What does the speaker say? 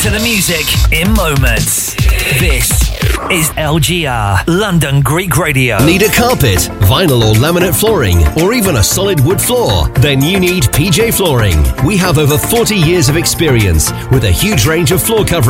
to the music in moments. This is LGR, London Greek Radio. Need a carpet, vinyl or laminate flooring, or even a solid wood floor? Then you need PJ Flooring. We have over 40 years of experience with a huge range of floor coverings